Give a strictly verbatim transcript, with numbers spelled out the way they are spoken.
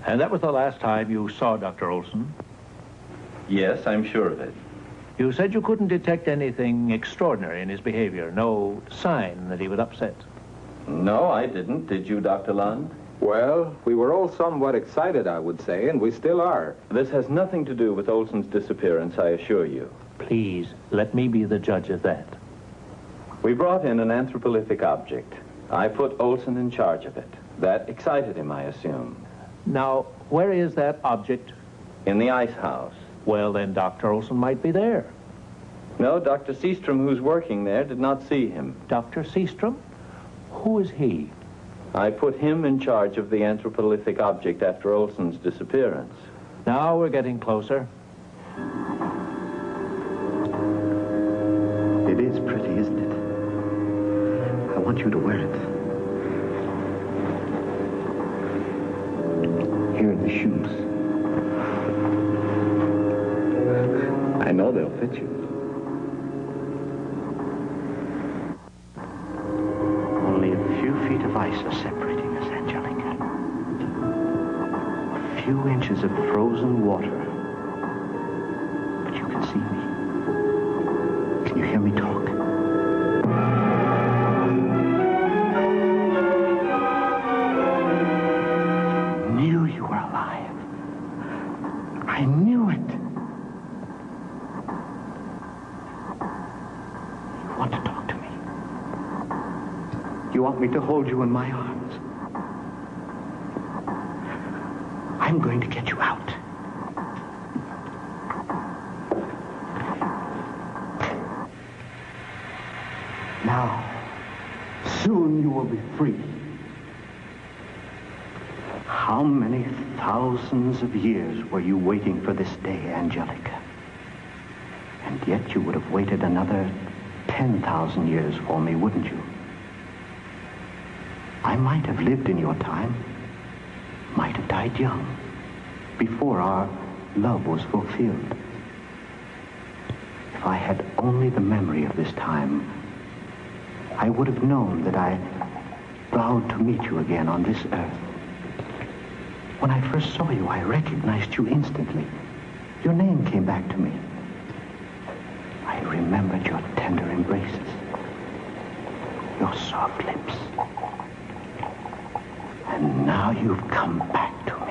And that was the last time you saw Doctor Olson? Yes, I'm sure of it. You said you couldn't detect anything extraordinary in his behavior, no sign that he was upset. No, I didn't. Did you, Doctor Lund? Well, we were all somewhat excited, I would say, and we still are. This has nothing to do with Olson's disappearance, I assure you. Please, let me be the judge of that. We brought in an anthropolithic object. I put Olson in charge of it. That excited him, I assume. Now, where is that object? In the ice house. Well, then Doctor Olson might be there. No, Doctor Seastrom, who's working there, did not see him. Doctor Seastrom? Who is he? I put him in charge of the anthropolithic object after Olson's disappearance. Now we're getting closer. It is pretty, isn't it? I want you to wear it. Here are the shoes. I know they'll fit you. Only a few feet of ice are separating us, Angelica. A few inches of frozen water. But you can see me. Can you hear me talk? I knew you were alive. I knew it. You want to talk to me? You want me to hold you in my arms? I'm going to get you out. Now, soon you will be free. How many thousands of years were you waiting for this day, Angelica? And yet you would have waited another ten thousand years for me, wouldn't you? I might have lived in your time, might have died young, before our love was fulfilled. If I had only the memory of this time, I would have known that I vowed to meet you again on this earth. When I first saw you, I recognized you instantly. Your name came back to me. I remembered your tender embraces, your soft lips. And now you've come back to me.